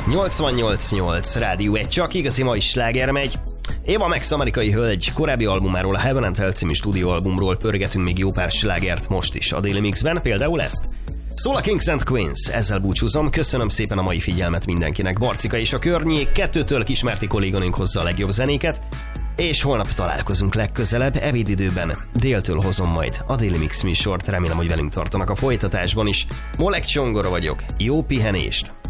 88.8 Rádió 1, csak igazi mai sláger megy. Eva Max, amerikai hölgy, korábbi albumáról, a Heaven and Hell című stúdióalbumról pörgetünk még jó pár slágert most is a Daily Mixben, például ezt. Szól a Kings and Queens, ezzel búcsúzom, köszönöm szépen a mai figyelmet mindenkinek. Barcika és a környék, 2-től Kismárti kolléganőnk hozza a legjobb zenéket, és holnap találkozunk legközelebb, ebédidőben. Déltől hozom majd a Daily Mix műsort, remélem, hogy velünk tartanak a folytatásban is. Molek Csongora vagyok, jó pihenést!